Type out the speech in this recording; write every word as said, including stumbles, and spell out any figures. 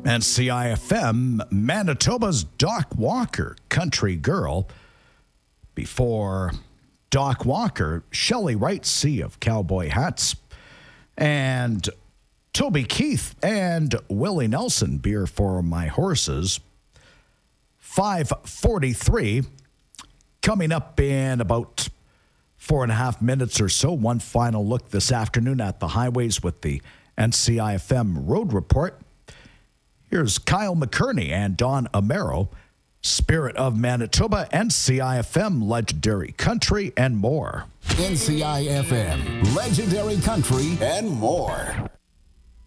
N C I F M, Manitoba's Doc Walker, Country Girl. Before Doc Walker, Shelley Wright, Sea of Cowboy Hats. And Toby Keith and Willie Nelson, Beer for My Horses. five forty-three. Coming up in about four and a half minutes or so, one final look this afternoon at the highways with the N C I F M Road Report. Here's Kyle McKerney and Don Amero, Spirit of Manitoba, N C I F M, Legendary Country, and more. N C I F M, Legendary Country, and more.